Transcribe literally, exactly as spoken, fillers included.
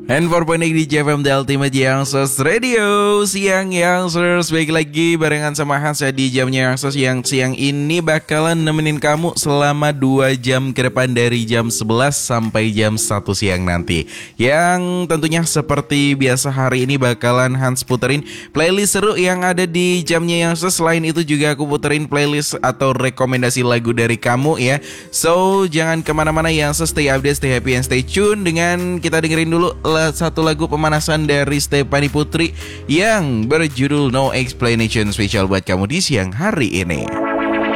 And four point eight di J F M The Ultimate Youngsters Radio. Siang Youngsters, baik lagi barengan sama Hans ya di jamnya Youngsters yang siang ini bakalan nemenin kamu selama dua jam ke depan dari jam sebelas sampai jam satu siang nanti. Yang tentunya seperti biasa hari ini bakalan Hans puterin playlist seru yang ada di jamnya Youngsters. Selain itu juga aku puterin playlist atau rekomendasi lagu dari kamu ya. So jangan kemana-mana Youngsters, stay update, stay happy and stay tune. Dengan kita dengerin dulu satu lagu pemanasan dari Stephanie Putri yang berjudul No Explanation, spesial buat kamu di siang hari ini.